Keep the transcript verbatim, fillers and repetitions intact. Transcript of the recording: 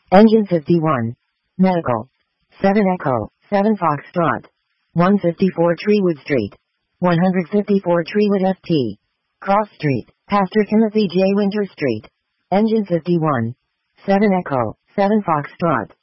Engine fifty-one. Medical. seven Echo, seven Foxtrot. one fifty-four Treewood Street. one fifty-four Treewood F T. Cross Street, Pastor Timothy J. Winter Street. Engine fifty-one. seven Echo, seven Foxtrot.